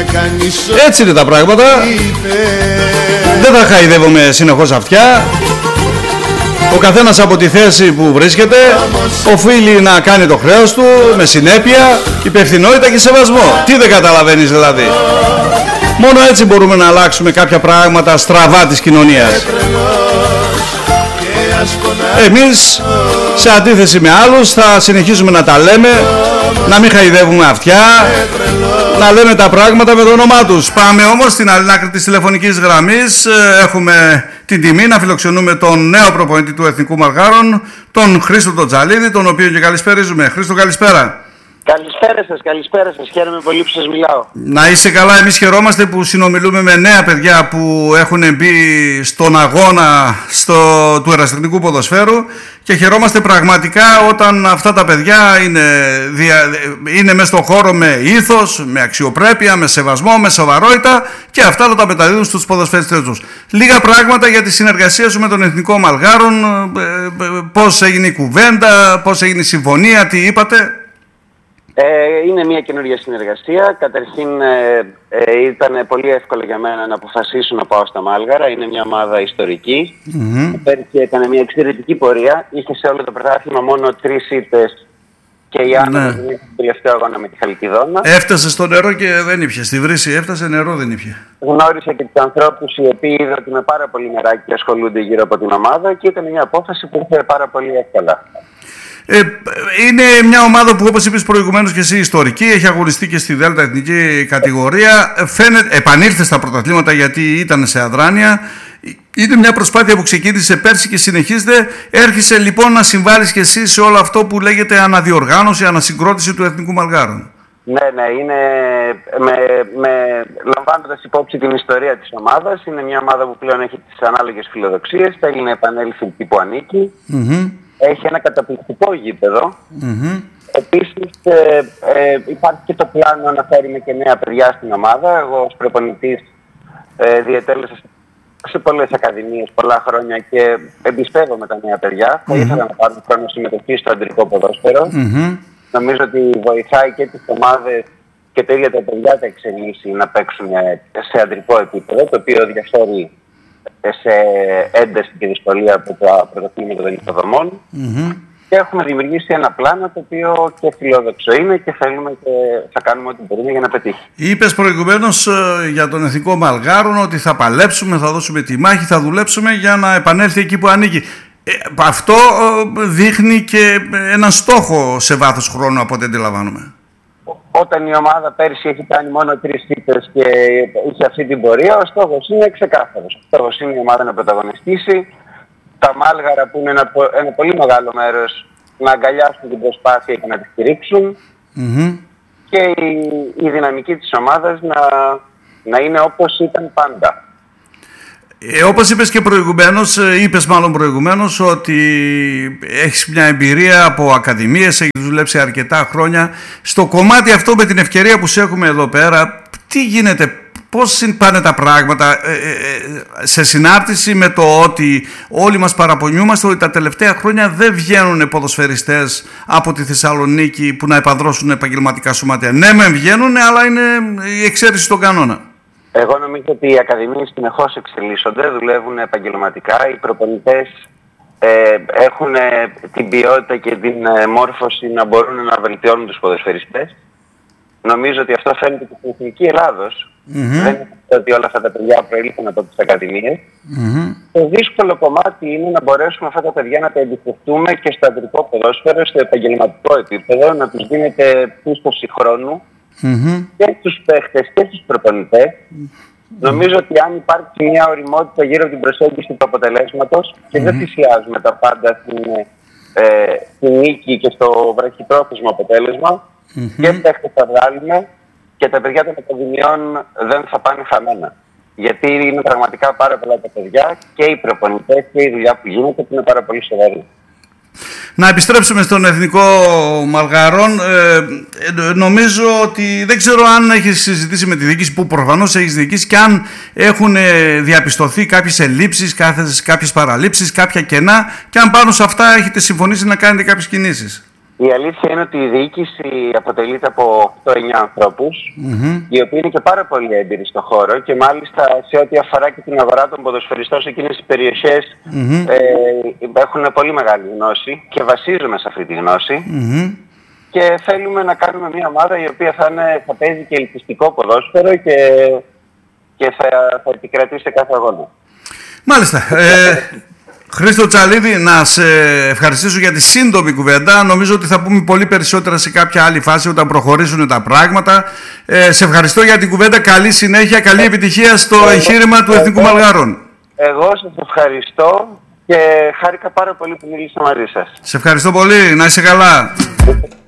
Έτσι είναι τα πράγματα. Δεν θα χαϊδεύουμε συνεχώς αυτιά. Ο καθένας από τη θέση που βρίσκεται οφείλει να κάνει το χρέος του με συνέπεια, υπευθυνότητα και σεβασμό. Τι δεν καταλαβαίνεις δηλαδή? Μόνο έτσι μπορούμε να αλλάξουμε κάποια πράγματα στραβά της κοινωνίας. Εμείς, σε αντίθεση με άλλους, θα συνεχίσουμε να τα λέμε, να μην χαϊδεύουμε αυτιά, να λέμε τα πράγματα με το όνομά τους. Πάμε όμως στην άλλη άκρη της τηλεφωνικής γραμμής. Έχουμε την τιμή να φιλοξενούμε τον νέο προπονητή του Εθνικού Μαλγάρων, τον Χρήστο τον Τζαλίδη, τον οποίο και καλησπέριζουμε. Χρήστο, καλησπέρα. Καλησπέρα σας. Χαίρομαι πολύ που σας μιλάω. Να είσαι καλά. Εμείς χαιρόμαστε που συνομιλούμε με νέα παιδιά που έχουν μπει στον αγώνα του ερασιτεχνικού ποδοσφαίρου και χαιρόμαστε πραγματικά όταν αυτά τα παιδιά είναι μέσα στον χώρο με ήθος, με αξιοπρέπεια, με σεβασμό, με σοβαρότητα και αυτά τα μεταδίδουν στους ποδοσφαιριστές τους. Λίγα πράγματα για τη συνεργασία σου με τον Εθνικό Μαλγάρων, πώς έγινε η κουβέντα, πώς έγινε η συμφωνία, τι είπατε? Είναι μια καινούργια συνεργασία. Καταρχήν ήταν πολύ εύκολο για μένα να αποφασίσω να πάω στα Μάλγαρα. Είναι μια ομάδα ιστορική. Πέρσι έκανε μια εξαιρετική πορεία. Είχε σε όλο το πρωτάθλημα μόνο 3 ήττες και η Άννα δεν είχε τον τελευταίο αγώνα με τη Χαλκιδόνα. Έφτασε στο νερό και δεν ήπιε. Στη βρύση έφτασε, νερό δεν ήπιε. Γνώρισα και τους ανθρώπους οι οποίοι είδα ότι με πάρα πολύ νεράκι ασχολούνται γύρω από την ομάδα και ήταν μια απόφαση που ήρθε πάρα πολύ εύκολα. Είναι μια ομάδα που, όπως είπες προηγουμένως και εσύ, ιστορική, έχει αγωνιστεί και στη Δέλτα εθνική κατηγορία. Επανήλθε στα πρωταθλήματα γιατί ήταν σε αδράνεια. Είναι μια προσπάθεια που ξεκίνησε πέρσι και συνεχίζεται. Έρχεσαι λοιπόν να συμβάλλεις και εσύ σε όλο αυτό που λέγεται αναδιοργάνωση, ανασυγκρότηση του Εθνικού Μαλγάρων. Ναι, είναι λαμβάνοντας υπόψη την ιστορία της ομάδας. Είναι μια ομάδα που πλέον έχει τις ανάλογες φιλοδοξίες. Θέλει να επανέλθει εκεί που ανήκει. Έχει ένα καταπληκτικό γήπεδο. Επίσης υπάρχει και το πλάνο να φέρουμε και νέα παιδιά στην ομάδα. Εγώ ως προπονητής διετέλεσα σε πολλές ακαδημίες πολλά χρόνια και εμπιστεύομαι τα νέα παιδιά. Θα ήθελα να πάρουν χρόνο συμμετοχή στο αντρικό ποδόσφαιρο. Νομίζω ότι βοηθάει και τις ομάδες και τα ίδια τα παιδιά τα εξελίσσει να παίξουν σε αντρικό επίπεδο, το οποίο διαφέρει σε ένταση και δυσκολία από τα πρωταθλήματα των υποδομών. Και έχουμε δημιουργήσει ένα πλάνο το οποίο και φιλόδοξο είναι και θέλουμε και θα κάνουμε ό,τι μπορούμε για να πετύχει. Είπες προηγουμένως για τον Εθνικό Μαλγάρων ότι θα παλέψουμε, θα δώσουμε τη μάχη, θα δουλέψουμε για να επανέλθει εκεί που ανήκει. Αυτό δείχνει και έναν στόχο σε βάθος χρόνου από ό,τι αντιλαμβάνομαι. Όταν η ομάδα πέρσι έχει κάνει μόνο 3 ήττες και είχε αυτή την πορεία, ο στόχος είναι ξεκάθαρος. Ο στόχος είναι η ομάδα να πρωταγωνιστήσει, τα Μάλγαρα που είναι ένα πολύ μεγάλο μέρος να αγκαλιάσουν την προσπάθεια και να τη στηρίξουν και η δυναμική της ομάδας να είναι όπως ήταν πάντα. Όπως είπες προηγουμένως ότι έχεις μια εμπειρία από ακαδημίες, έχεις δουλέψει αρκετά χρόνια. Στο κομμάτι αυτό με την ευκαιρία που σε έχουμε εδώ πέρα, τι γίνεται, πώς πάνε τα πράγματα σε συνάρτηση με το ότι όλοι μας παραπονιούμαστε ότι τα τελευταία χρόνια δεν βγαίνουν ποδοσφαιριστές από τη Θεσσαλονίκη που να επανδρώσουν επαγγελματικά σωματεία. Ναι, μεν βγαίνουν, αλλά είναι η εξαίρεση στον κανόνα. Εγώ νομίζω ότι οι ακαδημίες συνεχώς εξελίσσονται, δουλεύουν επαγγελματικά. Οι προπονητές έχουν την ποιότητα και την μόρφωση να μπορούν να βελτιώνουν τους ποδοσφαιριστές. Νομίζω ότι αυτό φαίνεται και στην Εθνική Ελλάδος. Δεν είναι ότι όλα αυτά τα παιδιά προήλθαν από τις ακαδημίες. Το δύσκολο κομμάτι είναι να μπορέσουμε αυτά τα παιδιά να τα εμπιστευτούμε και στο αντρικό ποδόσφαιρο, στο επαγγελματικό επίπεδο, να τους δίνεται πίστοση χρόνου και στους παίχτες και στους προπονητές. Νομίζω ότι αν υπάρχει μια οριμότητα γύρω από την προσέγγιση του αποτελέσματος και δεν θυσιάζουμε τα πάντα στην νίκη και στο βραχυπρόθεσμο αποτέλεσμα, και παίχτες θα βγάλουμε και τα παιδιά των ακαδημιών δεν θα πάνε χαμένα. Γιατί είναι πραγματικά πάρα πολλά τα παιδιά και οι προπονητές και η δουλειά που γίνεται που είναι πάρα πολύ σοβαρή. Να επιστρέψουμε στον Εθνικό Μαλγαρών. Νομίζω ότι δεν ξέρω αν έχεις συζητήσει με τη διοίκηση, που προφανώς έχεις διοικήσει, και αν έχουν διαπιστωθεί κάποιες ελλείψεις, κάποιες παραλήψεις, κάποια κενά, και αν πάνω σε αυτά έχετε συμφωνήσει να κάνετε κάποιες κινήσεις. Η αλήθεια είναι ότι η διοίκηση αποτελείται από 8-9 ανθρώπους, οι οποίοι είναι και πάρα πολύ έμπειροι στο χώρο και μάλιστα σε ό,τι αφορά και την αγορά των ποδοσφαιριστών σε εκείνες τις περιοχές έχουν πολύ μεγάλη γνώση και βασίζουμε σε αυτή τη γνώση. Και θέλουμε να κάνουμε μια ομάδα η οποία θα παίζει και ελκυστικό ποδόσφαιρο και θα επικρατεί σε κάθε αγώνα. Μάλιστα. Χρήστο Τσαλίδη, να σε ευχαριστήσω για τη σύντομη κουβέντα. Νομίζω ότι θα πούμε πολύ περισσότερα σε κάποια άλλη φάση όταν προχωρήσουν τα πράγματα. Σε ευχαριστώ για την κουβέντα. Καλή συνέχεια, καλή επιτυχία στο εγχείρημα του Εθνικού Μαλγάρων. Εγώ σας ευχαριστώ και χάρηκα πάρα πολύ που μίλησα μαζί σας. Σε ευχαριστώ πολύ. Να είσαι καλά.